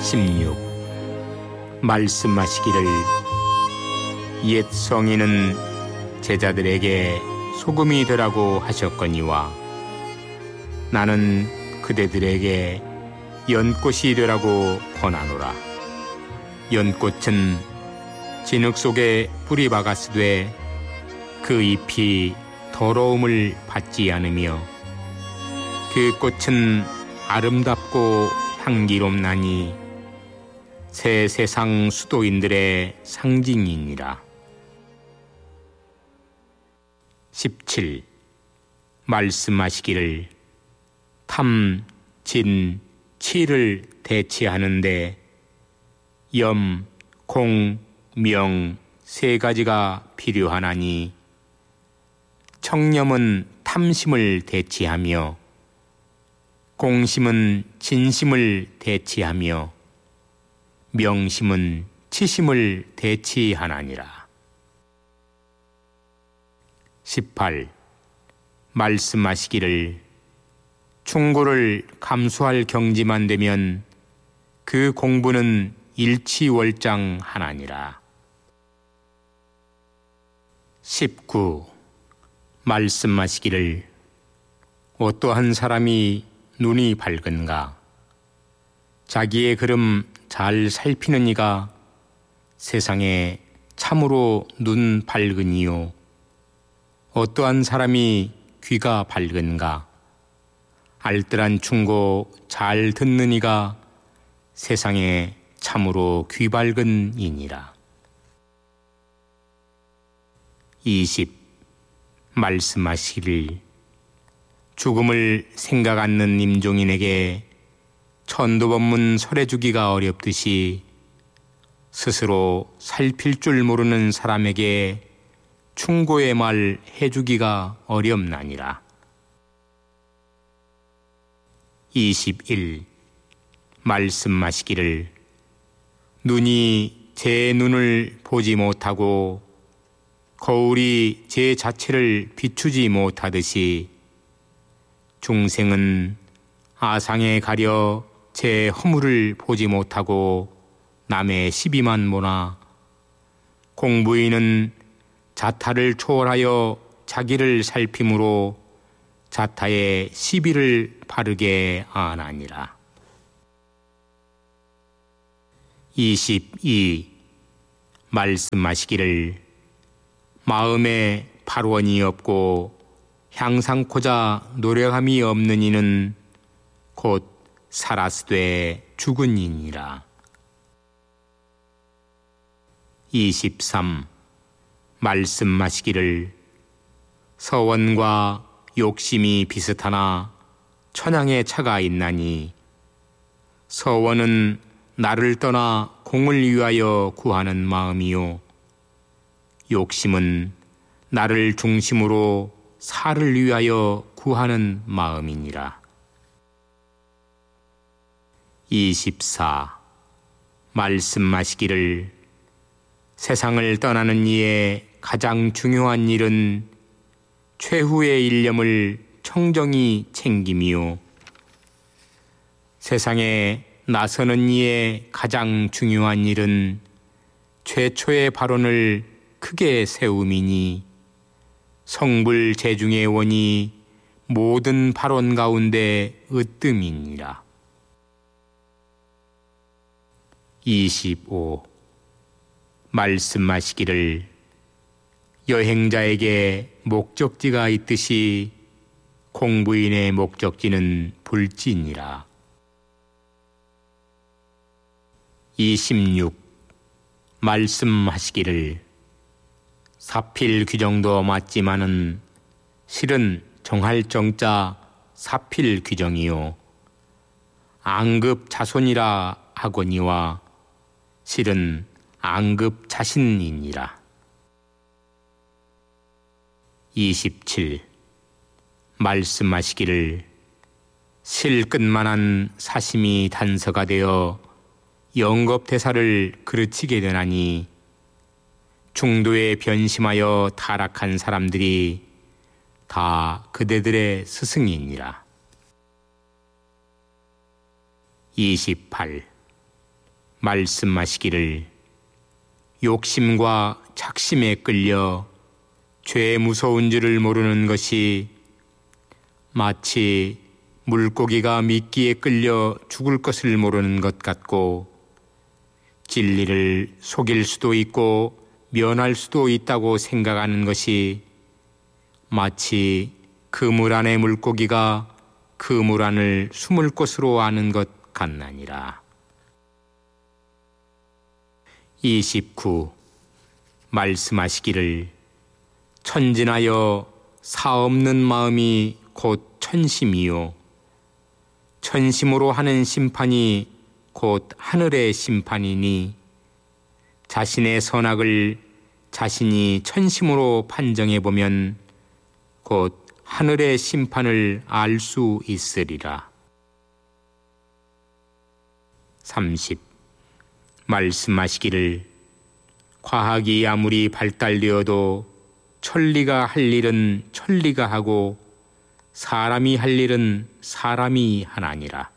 16. 말씀하시기를 옛 성인은 제자들에게 소금이 되라고 하셨거니와 나는 그대들에게 연꽃이 되라고 권하노라. 연꽃은 진흙 속에 뿌리 박았으되 그 잎이 더러움을 받지 않으며 그 꽃은 아름답고 향기롭나니 새 세상 수도인들의 상징이니라. 17. 말씀하시기를 탐, 진, 치를 대치하는데 염, 공, 명 세 가지가 필요하나니 청렴은 탐심을 대치하며 공심은 진심을 대치하며 명심은 치심을 대치하나니라. 18. 말씀하시기를 충고를 감수할 경지만 되면 그 공부는 일치월장하나니라. 19. 말씀하시기를 어떠한 사람이 눈이 밝은가? 자기의 걸음 잘 살피는 이가 세상에 참으로 눈 밝으니요. 어떠한 사람이 귀가 밝은가? 알뜰한 충고 잘 듣는 이가 세상에 참으로 귀 밝은 이니라. 20. 말씀하시기를 죽음을 생각 않는 임종인에게 천도법문 설해주기가 어렵듯이 스스로 살필 줄 모르는 사람에게 충고의 말 해주기가 어렵나니라. 21. 말씀하시기를 눈이 제 눈을 보지 못하고 거울이 제 자체를 비추지 못하듯이 중생은 아상에 가려 제 허물을 보지 못하고 남의 시비만 보나 공부인은 자타를 초월하여 자기를 살핌으로 자타의 시비를 바르게 아나니라. 22. 말씀하시기를 마음에 발원이 없고 향상코자 노력함이 없는 이는 곧 살았으되 죽은 이니라. 23. 말씀하시기를 서원과 욕심이 비슷하나 천양의 차가 있나니 서원은 나를 떠나 공을 위하여 구하는 마음이요 욕심은 나를 중심으로 사를 위하여 구하는 마음이니라. 24. 말씀하시기를 세상을 떠나는 이의 가장 중요한 일은 최후의 일념을 청정히 챙김이요 세상에 나서는 이의 가장 중요한 일은 최초의 발언을 크게 세움이니 성불재중의 원이 모든 발언 가운데 으뜸이니라. 25. 말씀하시기를 여행자에게 목적지가 있듯이 공부인의 목적지는 불지니라. 26. 말씀하시기를 사필 규정도 맞지만은 실은 정할 정자 사필 규정이요 앙급 자손이라 하거니와 실은 앙급 자신이니라. 27. 말씀하시기를 실끝만한 사심이 단서가 되어 영겁대사를 그르치게 되나니 중도에 변심하여 타락한 사람들이 다 그대들의 스승이니라. 28. 말씀하시기를 욕심과 착심에 끌려 죄 무서운 줄을 모르는 것이 마치 물고기가 미끼에 끌려 죽을 것을 모르는 것 같고 진리를 속일 수도 있고 면할 수도 있다고 생각하는 것이 마치 그물 안의 물고기가 그물 안을 숨을 곳으로 아는 것 같나니라. 29. 말씀하시기를 천진하여 사없는 마음이 곧 천심이요 천심으로 하는 심판이 곧 하늘의 심판이니 자신의 선악을 자신이 천심으로 판정해 보면 곧 하늘의 심판을 알 수 있으리라. 30. 말씀하시기를 과학이 아무리 발달되어도 천리가 할 일은 천리가 하고 사람이 할 일은 사람이 하나니라.